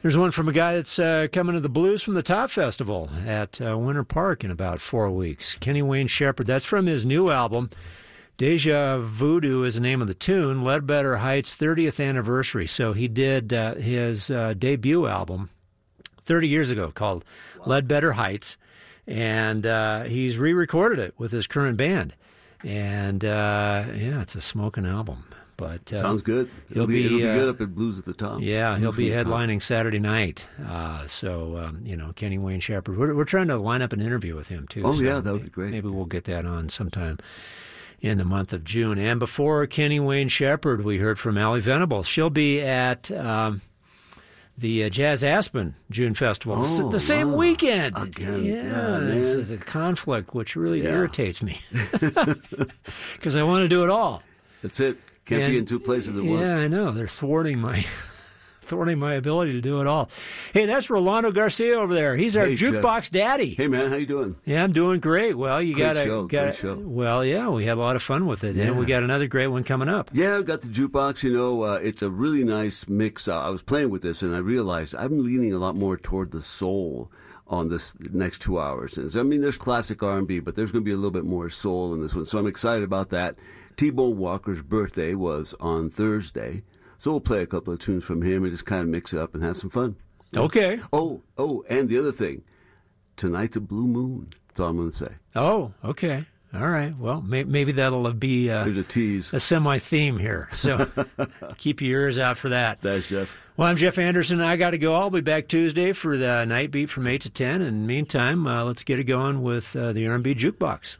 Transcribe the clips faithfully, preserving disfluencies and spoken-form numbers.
There's one from a guy that's uh, coming to the Blues from the Top Festival at uh, Winter Park in about four weeks. Kenny Wayne Shepherd. That's from his new album. Deja Voodoo is the name of the tune. Ledbetter Heights thirtieth anniversary. So he did uh, his uh, debut album thirty years ago called wow. Ledbetter Heights. And uh, he's re-recorded it with his current band. And, uh, yeah, it's a smoking album. But uh, sounds good. It'll be, be, it'll be uh, good up at Blues at the Top. Yeah, Blues he'll be headlining top. Saturday night. Uh, so, um, you know, Kenny Wayne Shepherd. We're, we're trying to line up an interview with him, too. Oh, so yeah, that would be great. Maybe we'll get that on sometime in the month of June. And before Kenny Wayne Shepherd, we heard from Allie Venable. She'll be at um, the uh, Jazz Aspen June Festival oh, the same wow. weekend. Again. Yeah, yeah it's, it's a conflict which really yeah. irritates me because I want to do it all. That's it. Can't and, be in two places at yeah, once. Yeah, I know. They're thwarting my thwarting my ability to do it all. Hey, that's Rolando Garcia over there. He's our hey, jukebox Jeff. daddy. Hey, man, how you doing? Yeah, I'm doing great. Well, you great got show, got great show. Well, yeah, we had a lot of fun with it, yeah. and we got another great one coming up. Yeah, I've got the jukebox. You know, uh, it's a really nice mix. Uh, I was playing with this, and I realized I'm leaning a lot more toward the soul on this next two hours. And so, I mean, there's classic R and B, but there's going to be a little bit more soul in this one. So I'm excited about that. T-Bone Walker's birthday was on Thursday, so we'll play a couple of tunes from him and just kind of mix it up and have some fun. Okay. Oh, oh, and the other thing, tonight's a blue moon. That's all I'm going to say. Oh, okay. All right. Well, may- maybe that'll be uh, There's a tease. a semi-theme here. So keep your ears out for that. That's Jeff. Well, I'm Jeff Anderson. I got to go. I'll be back Tuesday for the Night Beat from eight to ten. In the meantime, uh, let's get it going with uh, the R and B Jukebox.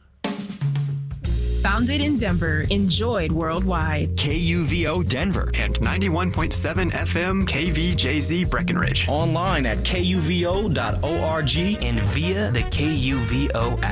Founded in Denver, enjoyed worldwide. K U V O Denver and ninety-one point seven F M K V J Z Breckenridge. Online at K U V O dot org and via the K U V O app.